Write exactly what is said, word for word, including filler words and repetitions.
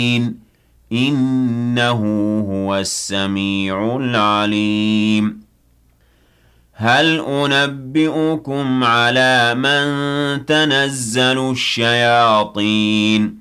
إنه هو السميع العليم هل أنبئكم على من تنزل الشياطين